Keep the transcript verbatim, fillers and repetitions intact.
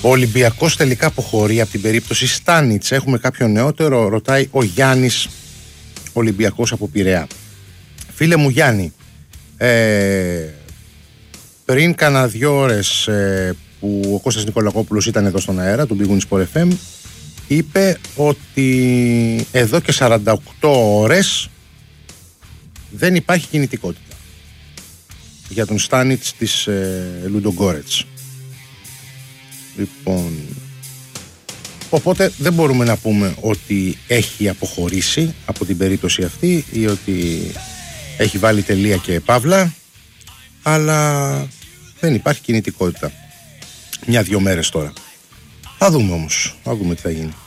Ο Ολυμπιακός τελικά αποχωρεί από την περίπτωση Στάνιτς. Έχουμε κάποιο νεότερο, ρωτάει ο Γιάννης, Ολυμπιακός από Πειραιά. Φίλε μου Γιάννη, ε, πριν κάνα δύο ώρες ε, που ο Κώστας Νικολακόπουλος ήταν εδώ στον αέρα του Big Win Sport εφ εμ, είπε ότι εδώ και σαράντα οκτώ ώρες δεν υπάρχει κινητικότητα για τον Στάνιτς της ε, Λουντογκόρετς. Λοιπόν, οπότε δεν μπορούμε να πούμε ότι έχει αποχωρήσει από την περίπτωση αυτή ή ότι έχει βάλει τελεία και παύλα, αλλά δεν υπάρχει κινητικότητα. Μια-δυο μέρες τώρα. Θα δούμε όμως, θα δούμε τι θα γίνει.